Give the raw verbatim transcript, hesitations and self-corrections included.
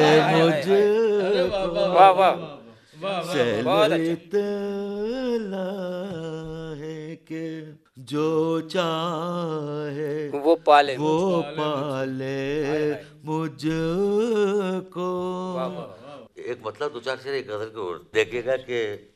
मुझको वाह वाह इतना है कि जो चाहे वो पाले वो पाले मुझको। वाह वाह। एक मतलब दो चार शेर एक गजल को देखिएगा कि